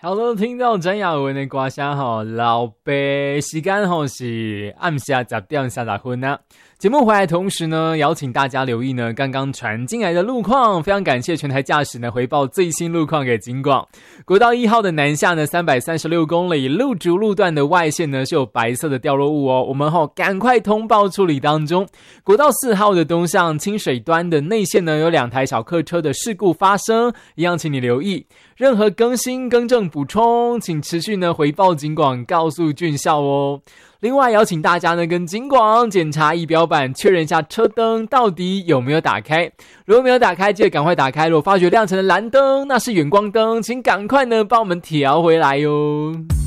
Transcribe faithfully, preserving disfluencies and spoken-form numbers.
好了，聽到張雅文的歌聲吼，老爸時間吼是暗下十點三十分啊。節目回來同時呢，邀請大家留意呢剛剛傳進來的路況，非常感謝全台駕駛呢回報最新路況給警廣。國道一號的南下呢三百三十六公里路竹路段的外線呢是有白色的掉落物哦，我們吼趕快通報處理當中。國道四號的東向清水端的內線呢有兩台小客車的事故發生，一樣請你留意。任何更新更正補充，請持續呢回報警廣告訴郡校哦。另外邀請大家呢跟警廣檢查儀表板，確認一下車燈到底有沒有打開。如果沒有打開，記得趕快打開。如果發覺亮成的藍燈，那是遠光燈，請趕快呢幫我們調回來喲。